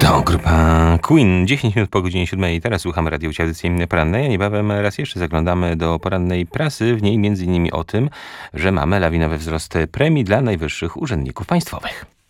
To grupa Queen. 10 minut po godzinie 7. Teraz słuchamy radiowej audycji porannej, a niebawem raz jeszcze zaglądamy do porannej prasy. W niej m.in. o tym, że mamy lawinowy wzrost premii dla najwyższych urzędników państwowych.